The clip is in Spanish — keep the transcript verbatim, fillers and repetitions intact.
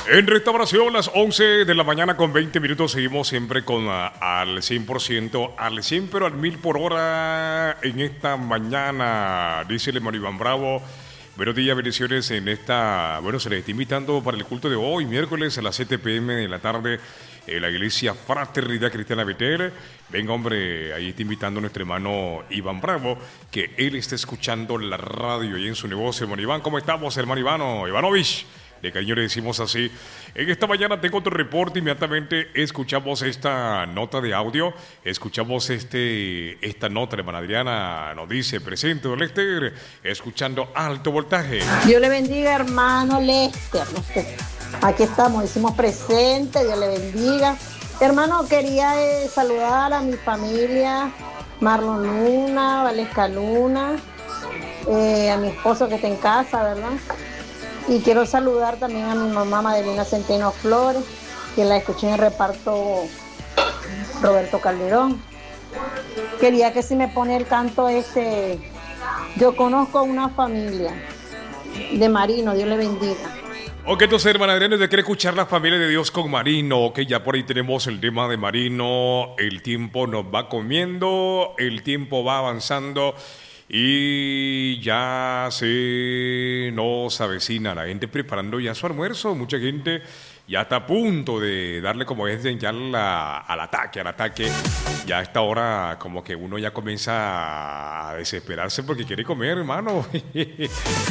En restauración, las once de la mañana con veinte minutos. Seguimos siempre con uh, al cien por ciento, al cien, pero al mil por hora en esta mañana. Dice el hermano Iván Bravo. Buenos días, bendiciones en esta. Bueno, se les está invitando para el culto de hoy, miércoles a las siete pm de la tarde, en la iglesia Fraternidad Cristiana Betel. Venga, hombre, ahí está invitando a nuestro hermano Iván Bravo, que él está escuchando la radio y en su negocio. Hermano Iván, ¿cómo estamos, hermano Ivano? Ivanovich. De cariño le decimos así. En esta mañana tengo otro reporte. Inmediatamente escuchamos esta nota de audio. Escuchamos este, esta nota. La hermana Adriana nos dice: presente, don Lester, escuchando Alto Voltaje. Dios le bendiga, hermano Lester. Aquí estamos, decimos presente. Dios le bendiga. Hermano, quería eh, saludar a mi familia, Marlon Luna, Valesca Luna, eh, a mi esposo que está en casa, ¿verdad? Y quiero saludar también a mi mamá Madelina Centeno Flores, que la escuché en el reparto Roberto Calderón. Quería que si me pone el canto este, yo conozco una familia de Marino, Dios le bendiga. Ok, entonces, hermana Adriana, ¿de quiere escuchar la familia de Dios con Marino? Ok, ya por ahí tenemos el tema de Marino. El tiempo nos va comiendo, el tiempo va avanzando. Y ya se nos avecina la gente preparando ya su almuerzo. Mucha gente ya está a punto de darle, como es, ya la, al ataque, al ataque. Ya a esta hora como que uno ya comienza a desesperarse porque quiere comer, hermano.